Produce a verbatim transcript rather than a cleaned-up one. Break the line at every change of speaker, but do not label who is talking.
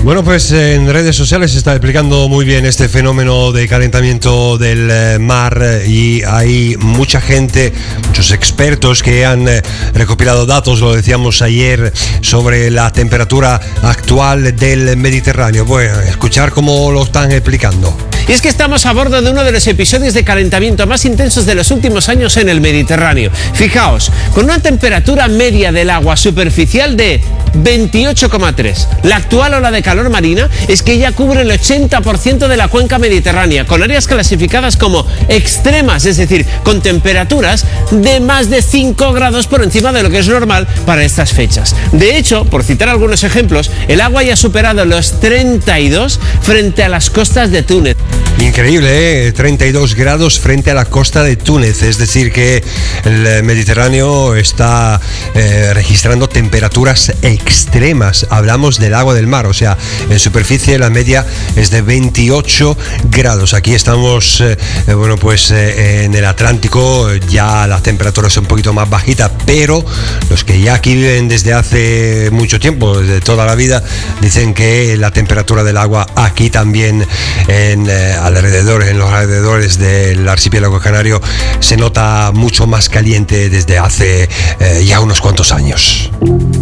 Bueno, pues en redes sociales se está explicando muy bien este fenómeno de calentamiento del mar y hay mucha gente, muchos expertos que han recopilado datos, lo decíamos ayer, sobre la temperatura actual del Mediterráneo. Bueno, escuchar cómo lo están explicando.
Y es que estamos a bordo de uno de los episodios de calentamiento más intensos de los últimos años en el Mediterráneo. Fijaos, con una temperatura media del agua superficial de veintiocho coma tres. La actual ola de calor marina es que ya cubre el ochenta por ciento de la cuenca mediterránea, con áreas clasificadas como extremas, es decir, con temperaturas de más de cinco grados por encima de lo que es normal para estas fechas. De hecho, por citar algunos ejemplos, el agua ya ha superado los treinta y dos frente a las costas de Túnez.
Increíble, ¿eh? treinta y dos grados frente a la costa de Túnez, es decir que el Mediterráneo está eh, registrando temperaturas extremas. Hablamos del agua del mar, o sea, en superficie la media es de veintiocho grados. Aquí estamos, eh, bueno, pues eh, en el Atlántico ya la temperatura es un poquito más bajita, pero los que ya aquí viven desde hace mucho tiempo, desde toda la vida, dicen que la temperatura del agua aquí también en eh, alrededor, en los alrededores del archipiélago canario se nota mucho más caliente desde hace eh, ya unos cuantos años.